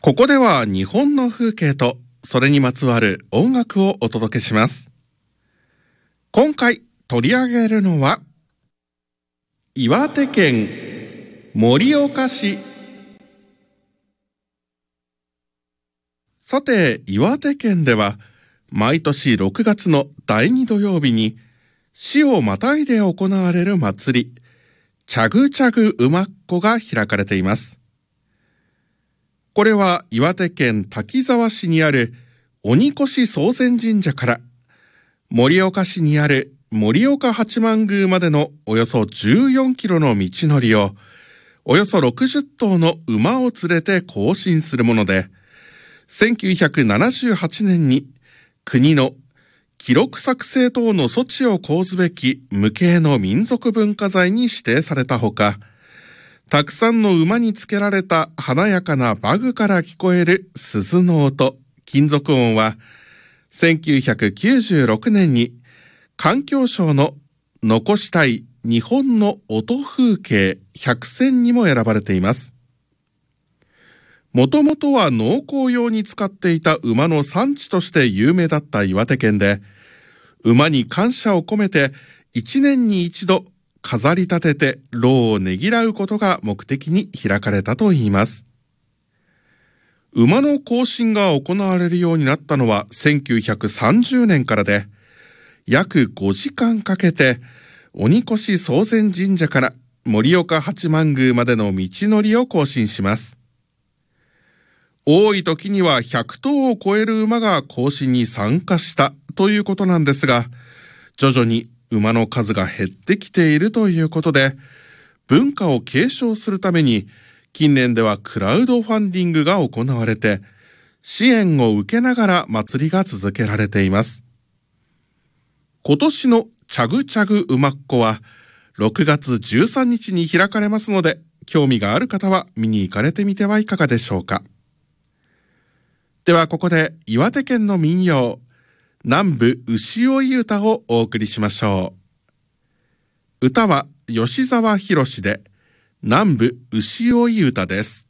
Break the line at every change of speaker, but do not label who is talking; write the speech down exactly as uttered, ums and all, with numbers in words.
ここでは日本の風景とそれにまつわる音楽をお届けします。今回取り上げるのは岩手県盛岡市。さて、岩手県では毎年ろくがつのだいに土曜日に市をまたいで行われる祭り、チャグチャグ馬っこが開かれています。これは岩手県滝沢市にある鬼越宗善神社から盛岡市にある盛岡八幡宮までのおよそじゅうよんキロの道のりをおよそろくじゅっとうの馬を連れて行進するもので、せんきゅうひゃくななじゅうはちねんに国の記録作成等の措置を講ずべき無形の民族文化財に指定されたほか、たくさんの馬につけられた華やかな馬具から聞こえる鈴の音、金属音は、せんきゅうひゃくきゅうじゅうろくねんに環境省の残したい日本の音風景ひゃくせんにも選ばれています。もともとは農耕用に使っていた馬の産地として有名だった岩手県で、馬に感謝を込めていちねんに一度飾り立てて労をねぎらうことが目的に開かれたといいます。馬の行進が行われるようになったのはせんきゅうひゃくさんじゅうねんからで、約ごじかんかけて鬼越宗善神社から盛岡八幡宮までの道のりを行進します。多い時にはひゃくとうを超える馬が行進に参加したということなんですが、徐々に馬の数が減ってきているということで、文化を継承するために近年ではクラウドファンディングが行われて、支援を受けながら祭りが続けられています。今年のチャグチャグ馬っこはろくがつじゅうさんにちに開かれますので、興味がある方は見に行かれてみてはいかがでしょうか。ではここで岩手県の民謡、南部牛追い歌をお送りしましょう。歌は吉沢博で南部牛追い歌です。